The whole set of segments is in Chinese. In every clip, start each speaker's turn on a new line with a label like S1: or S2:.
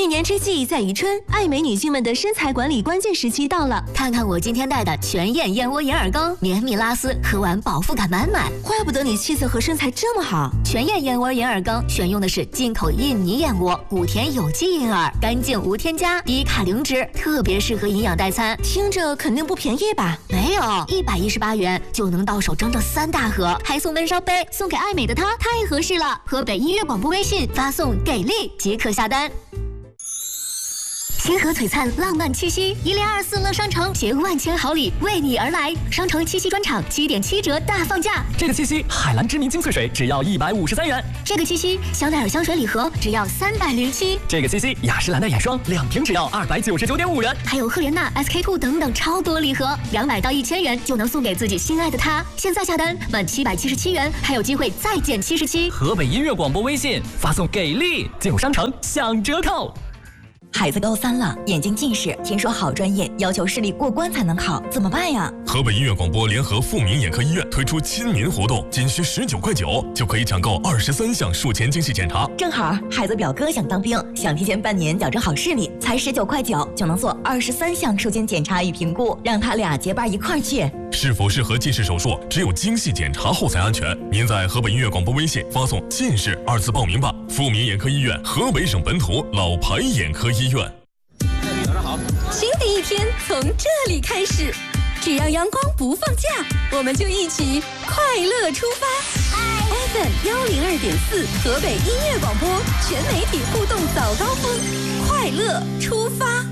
S1: 一年之计在于春，爱美女性们的身材管理关键时期到了。
S2: 看看我今天带的全燕燕窝银耳羹，绵密拉丝，喝完饱腹感满满。
S1: 怪不得你气色和身材这么好。
S2: 全燕燕窝银耳羹选用的是进口印尼燕窝，谷田有机银耳，干净无添加，低卡零脂，特别适合营养代餐。
S1: 听着肯定不便宜吧？
S2: 没有，118元就能到手整整3大盒，还送温烧杯，送给爱美的她太合适了。河北音乐广播微信发送“给力”即可下单。星河璀璨，浪漫七夕，1024乐商城携万千好礼为你而来。商城七夕专场7.7折大放价。
S3: 这个七夕，海蓝知名精粹水只要153元。
S2: 这个七夕，香奈儿香水礼盒只要307。
S3: 这个七夕，雅诗兰黛眼霜2瓶只要299.5元。
S2: 还有赫莲娜、SK2 等等超多礼盒，200到1000元就能送给自己心爱的他。现在下单满777元，还有机会再减77。
S3: 河北音乐广播微信发送“给力”进入商城享折扣。
S4: 孩子高3了，眼睛近视，听说好专业要求视力过关才能考，怎么办呀？
S5: 河北音乐广播联合富民眼科医院推出亲民活动，仅需19.9块就可以抢购23项术前精细检查。
S4: 正好孩子表哥想当兵，想提前半年矫正好视力，才19.9块就能做23项术前检查与评估，让他俩结伴一块儿去。
S5: 是否适合近视手术，只有精细检查后才安全。您在河北音乐广播微信发送“近视”2字报名吧。富民眼科医院，河北省本土老牌眼科医院。
S6: 早上好，
S1: 新的一天从这里开始，只要阳光不放假，我们就一起快乐出发。FM 102.4，河北音乐广播，全媒体互动早高峰，快乐出发。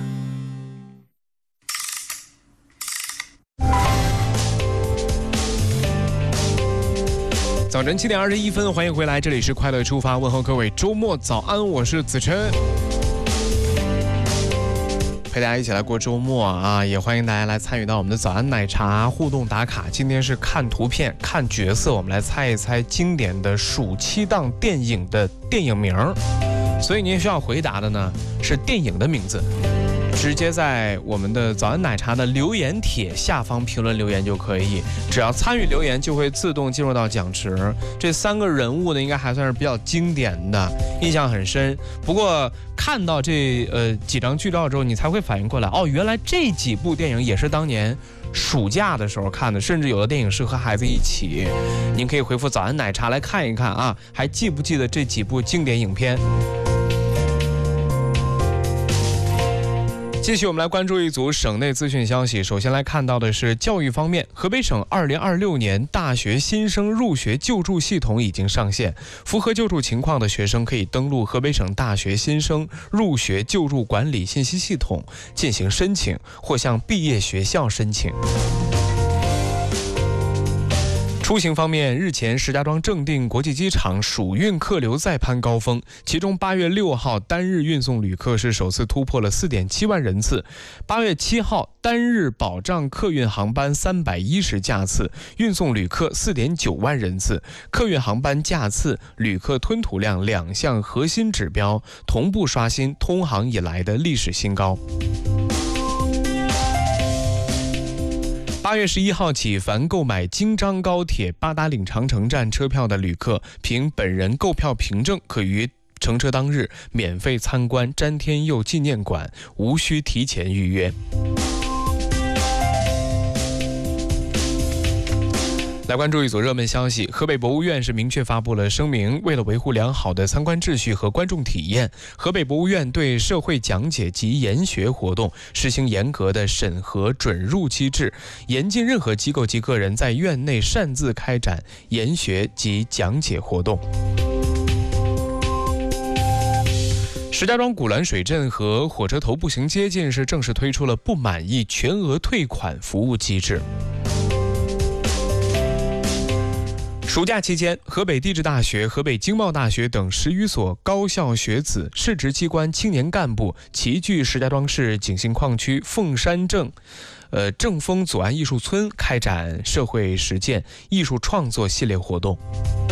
S7: 早晨7点21分，欢迎回来，这里是快乐出发，问候各位周末早安，我是子琛，陪大家一起来过周末啊！也欢迎大家来参与到我们的早安奶茶互动打卡。今天是看图片、看角色，我们来猜一猜经典的暑期档电影的电影名。所以您需要回答的呢是电影的名字。直接在我们的早安奶茶的留言帖下方评论留言就可以，只要参与留言就会自动进入到奖池。这3个人物呢，应该还算是比较经典的，印象很深。不过看到这几张剧照之后，你才会反应过来，哦，原来这几部电影也是当年暑假的时候看的，甚至有的电影是和孩子一起。您可以回复早安奶茶来看一看啊，还记不记得这几部经典影片？继续我们来关注一组省内资讯消息。首先来看到的是教育方面，河北省2026年大学新生入学救助系统已经上线，符合救助情况的学生可以登录河北省大学新生入学救助管理信息系统进行申请，或向毕业学校申请。出行方面，日前石家庄正定国际机场暑运客流再攀高峰，其中8月6号单日运送旅客是首次突破了4.7万人次，8月7号单日保障客运航班310架次，运送旅客4.9万人次，客运航班架次、旅客吞吐量2项核心指标同步刷新通航以来的历史新高。8月11号起，凡购买京张高铁八达岭长城站车票的旅客，凭本人购票凭证，可于乘车当日免费参观詹天佑纪念馆，无需提前预约。来关注一组热门消息，河北博物院是明确发布了声明，为了维护良好的参观秩序和观众体验，河北博物院对社会讲解及研学活动实行严格的审核准入机制，严禁任何机构及个人在院内擅自开展研学及讲解活动。石家庄古兰水镇和火车头步行街近日正式推出了不满意全额退款服务机制。暑假期间，河北地质大学、河北经贸大学等10余所高校学子、市直机关青年干部齐聚石家庄市景兴矿区凤山镇正丰左岸艺术村，开展社会实践艺术创作系列活动。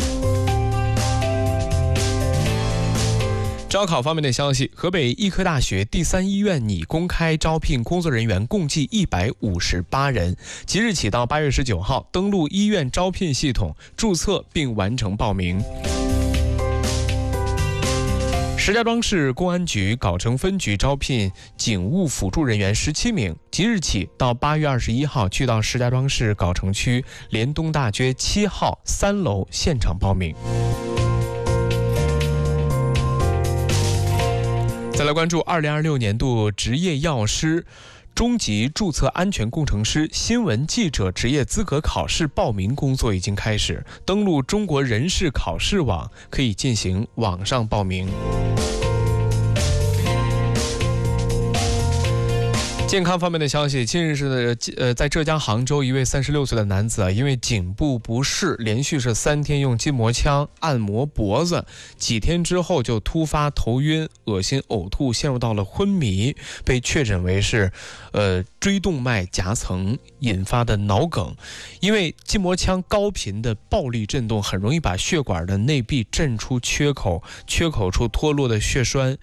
S7: 招考方面的消息，河北医科大学第3医院拟公开招聘工作人员共计158人，即日起到8月19号登录医院招聘系统注册并完成报名。 石家庄市公安局藁城分局招聘警务辅助人员17名，即日起到8月21号去到石家庄市藁城区联东大街7号3楼现场报名。再来关注2026年度职业药师、中级注册安全工程师、新闻记者职业资格考试报名工作已经开始，登录中国人事考试网可以进行网上报名。健康方面的消息，近日在浙江杭州，一位36岁的男子因为颈部不适，连续是3天用筋膜枪按摩脖子，几天之后就突发头晕、恶心、呕吐，陷入到了昏迷，被确诊为是椎动脉夹层引发的脑梗。因为筋膜枪高频的暴力震动，很容易把血管的内壁震出缺口，缺口处脱落的血栓